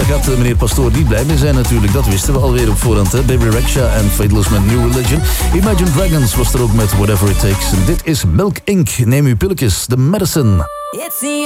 daar gaat meneer Pastoor niet blij mee zijn natuurlijk. Dat wisten we alweer op voorhand. Hè? Baby Rexha en Faithless met New Religion. Imagine Dragons was er ook met Whatever It Takes. En dit is Milk Inc. Neem uw pilletjes, de medicine.